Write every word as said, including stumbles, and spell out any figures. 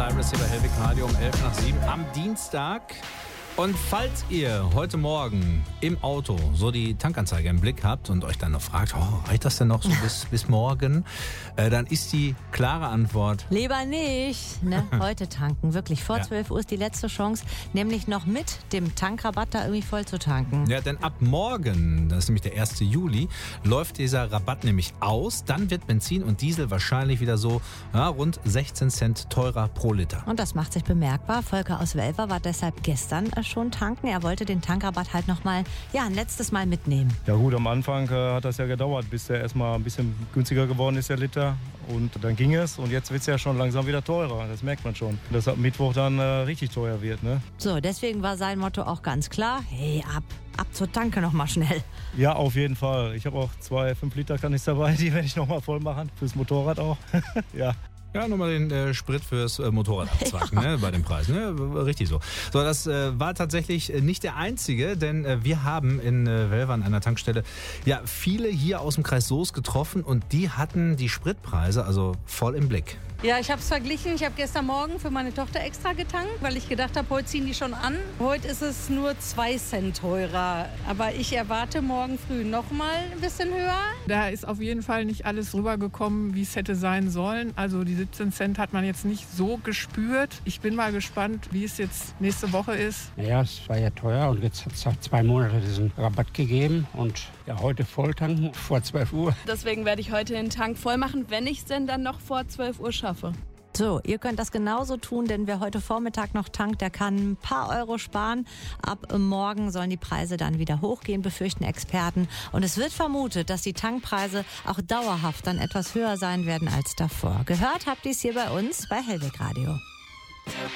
Cyrus hier bei Hellwig Radio um elf nach sieben am Dienstag. Und falls ihr heute Morgen im Auto so die Tankanzeige im Blick habt und euch dann noch fragt, oh, reicht das denn noch so bis, bis morgen, äh, dann ist die klare Antwort: Lieber nicht. Ne? Heute tanken. Wirklich, vor Ja. zwölf Uhr ist die letzte Chance, nämlich noch mit dem Tankrabatt da irgendwie voll zu tanken. Ja, denn ab morgen, das ist nämlich der erste Juli, läuft dieser Rabatt nämlich aus. Dann wird Benzin und Diesel wahrscheinlich wieder so ja, rund sechzehn Cent teurer pro Liter. Und das macht sich bemerkbar. Volker aus Welver war deshalb gestern schon tanken. Er wollte den Tankrabatt halt nochmal, ja, ein letztes Mal mitnehmen. Ja gut, am Anfang äh, hat das ja gedauert, bis der erstmal ein bisschen günstiger geworden ist, der Liter. Und dann ging es und jetzt wird es ja schon langsam wieder teurer. Das merkt man schon. Dass ab Mittwoch dann äh, richtig teuer wird, ne? So, deswegen war sein Motto auch ganz klar: Hey, ab, ab zur Tanke nochmal schnell. Ja, auf jeden Fall. Ich habe auch zwei fünf Liter Kanister dabei, die werde ich nochmal voll machen. Fürs Motorrad auch. Ja. Ja, nochmal den äh, Sprit fürs äh, Motorrad abzwacken, ja. ne, bei dem Preis. Ne? Richtig so. So, das äh, war tatsächlich nicht der einzige, denn äh, wir haben in äh, Welver an einer Tankstelle ja viele hier aus dem Kreis Soest getroffen und die hatten die Spritpreise also voll im Blick. Ja, ich habe es verglichen. Ich habe gestern Morgen für meine Tochter extra getankt, weil ich gedacht habe, heute ziehen die schon an. Heute ist es nur zwei Cent teurer. Aber ich erwarte morgen früh noch mal ein bisschen höher. Da ist auf jeden Fall nicht alles rübergekommen, wie es hätte sein sollen. Also die siebzehn Cent hat man jetzt nicht so gespürt. Ich bin mal gespannt, wie es jetzt nächste Woche ist. Ja, es war ja teuer und jetzt hat es seit zwei Monaten diesen Rabatt gegeben. Und ja, heute voll tanken vor zwölf Uhr. Deswegen werde ich heute den Tank voll machen, wenn ich es denn dann noch vor zwölf Uhr schaffe. So, ihr könnt das genauso tun, denn wer heute Vormittag noch tankt, der kann ein paar Euro sparen. Ab morgen sollen die Preise dann wieder hochgehen, befürchten Experten. Und es wird vermutet, dass die Tankpreise auch dauerhaft dann etwas höher sein werden als davor. Gehört habt ihr es hier bei uns bei Hellwig Radio.